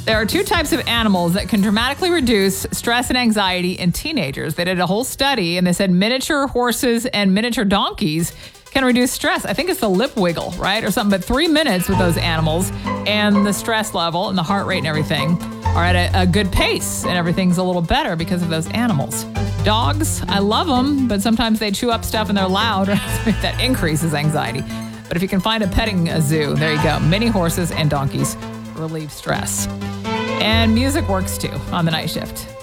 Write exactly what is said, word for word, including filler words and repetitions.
There are two types of animals that can dramatically reduce stress and anxiety in teenagers. They did a whole study, and they said miniature horses and miniature donkeys can reduce stress. I think it's the lip wiggle, right? Or something. But three minutes with those animals and the stress level and the heart rate and everything are at a, a good pace, and everything's a little better because of those animals. Dogs, I love them, but sometimes they chew up stuff and they're loud. That increases anxiety. But if you can find a petting zoo, there you go. Mini horses and donkeys relieve stress. And music works too on the night shift.